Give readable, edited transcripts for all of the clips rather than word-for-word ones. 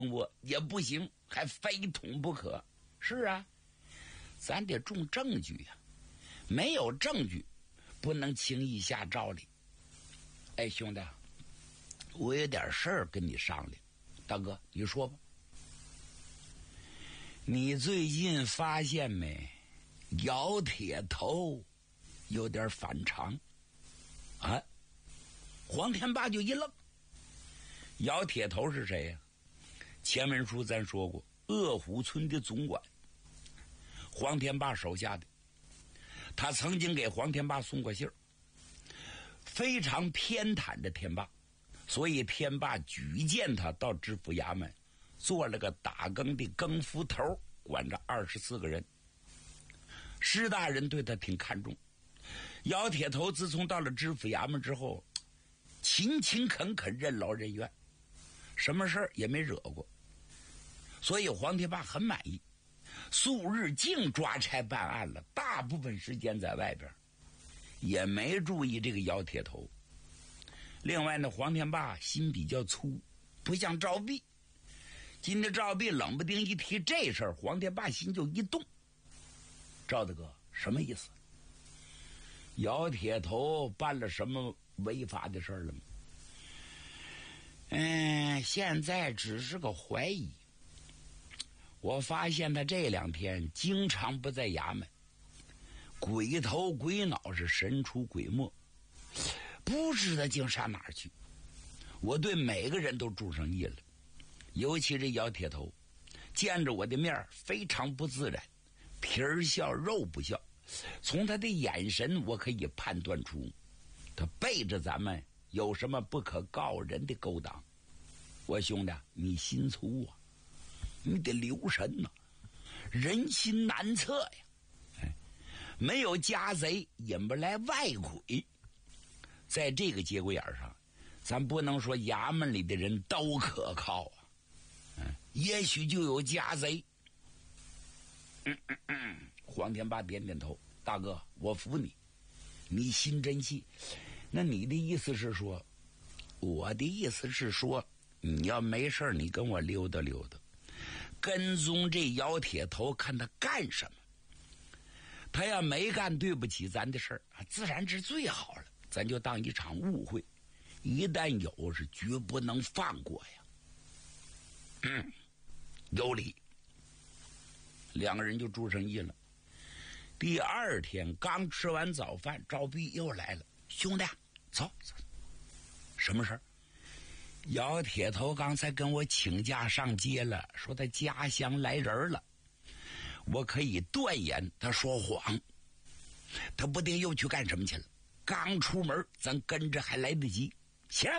我也不行，还非捅不可。是啊，咱得重证据呀，没有证据不能轻易下诏令。哎，兄弟，我有点事儿跟你商量。大哥，你说吧。你最近发现没，姚铁头有点反常啊？黄天霸就一愣。姚铁头是谁呀？前文书咱说过，鄂虎村的总管，黄天霸手下的。他曾经给黄天霸送过信儿，非常偏袒着天霸，所以天霸举荐他到知府衙门，做了个打更的更夫头，管着24个人。施大人对他挺看重。姚铁头自从到了知府衙门之后，勤勤恳恳，任劳任怨，什么事儿也没惹过，所以黄天霸很满意。素日净抓差办案了，大部分时间在外边，也没注意这个姚铁头。另外呢，黄天霸心比较粗，不像赵弼。今天赵弼冷不丁一提这事儿，黄天霸心就一动。赵大哥，什么意思？姚铁头办了什么违法的事儿了吗？现在只是个怀疑。我发现他这2天经常不在衙门，鬼头鬼脑，是神出鬼没，不知道竟上哪儿去。我对每个人都注上意了，尤其这姚铁头，见着我的面非常不自然，皮儿笑肉不笑。从他的眼神我可以判断出他背着咱们有什么不可告人的勾当。我兄弟，你心粗啊，你得留神呐，人心难测呀。没有家贼引不来外鬼。在这个节骨眼上，咱不能说衙门里的人都可靠啊，也许就有家贼。黄天霸点点头，大哥，我服你，你心真细。那你的意思是说？我的意思是说，你要没事你跟我溜达溜达，跟踪这姚铁头，看他干什么。他要没干对不起咱的事儿，自然是最好了，咱就当一场误会，一旦有是绝不能放过呀。有理。2个人就住上意了。第2天刚吃完早饭，赵弼又来了。兄弟，走。什么事儿？姚铁头刚才跟我请假上街了，说他家乡来人了。我可以断言他说谎，他不定又去干什么去了。刚出门，咱跟着还来得及。行。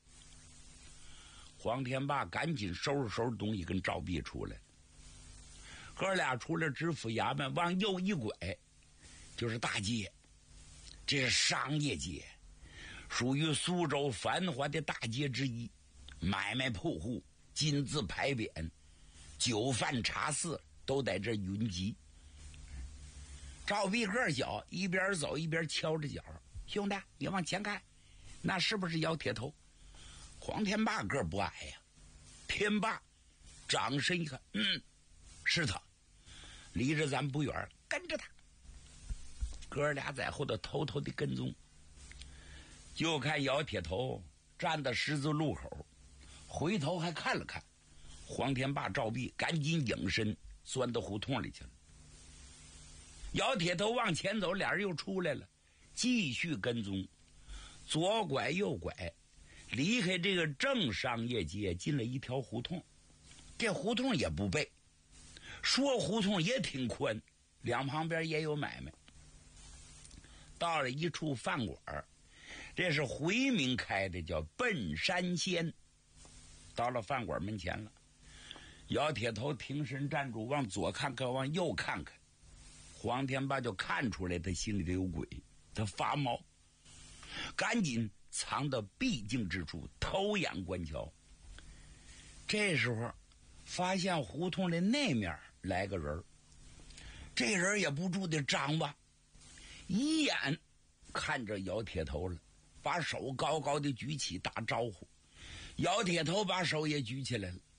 黄天霸赶紧收拾收拾东西，跟赵弼出来。哥俩出了知府衙门，往右一拐就是大街，这是商业街，属于苏州繁华的大街之一，买卖铺户金字牌匾，酒饭茶肆都在这云集。赵弼个小，一边走一边敲着脚。兄弟，你往前看，那是不是姚铁头？黄天霸个不矮呀，天霸掌身一看，是他，离着咱不远，跟着他。哥俩在后头偷偷的跟踪，就看姚铁头站到十字路口，回头还看了看。黄天霸、赵弼赶紧隐身，钻到胡同里去了。姚铁头往前走，俩人又出来了，继续跟踪，左拐右拐，离开这个正商业街，进了一条胡同。这胡同也不背，说胡同也挺宽，两旁边也有买卖。到了一处饭馆，这是回民开的，叫奔山仙。到了饭馆门前了，姚铁头停身站住，往左看看，往右看看。黄天霸就看出来他心里头有鬼，他发毛，赶紧藏到僻静之处，偷眼观瞧。这时候发现胡同的那面来个人，这人也不住的张望，一眼看着姚铁头了，把手高高的举起打招呼。姚铁头把手也举起来了，